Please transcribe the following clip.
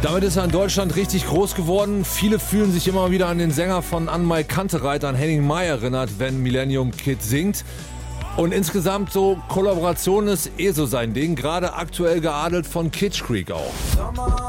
Damit ist er in Deutschland richtig groß geworden. Viele fühlen sich immer wieder an den Sänger von An-Mai Kantereit, an Henning Mai erinnert, wenn Millennium Kid singt. Und insgesamt so Kollaboration ist so sein Ding, gerade aktuell geadelt von Kitsch Creek auch.